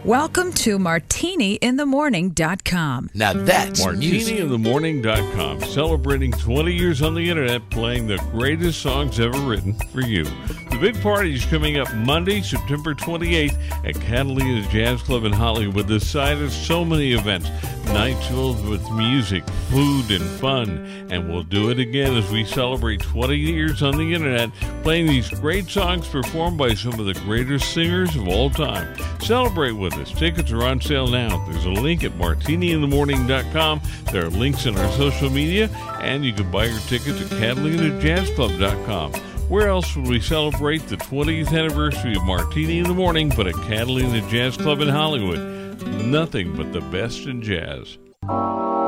Welcome to MartiniInTheMorning.com. Now that's music. MartiniInTheMorning.com, celebrating 20 years on the internet, playing the greatest songs ever written for you. The big party is coming up Monday, September 28th at Catalina's Jazz Club in Hollywood. The site has so many events, nights filled with music, food, and fun. And we'll do it again as we celebrate 20 years on the internet, playing these great songs performed by some of the greatest singers of all time. Celebrate with us. Tickets are on sale now. There's a link at MartiniInTheMorning.com. There are links in our social media, and you can buy your tickets at CatalinaJazzClub.com. Where else would we celebrate the 20th anniversary of Martini in the Morning but at Catalina Jazz Club in Hollywood? Nothing but the best in jazz.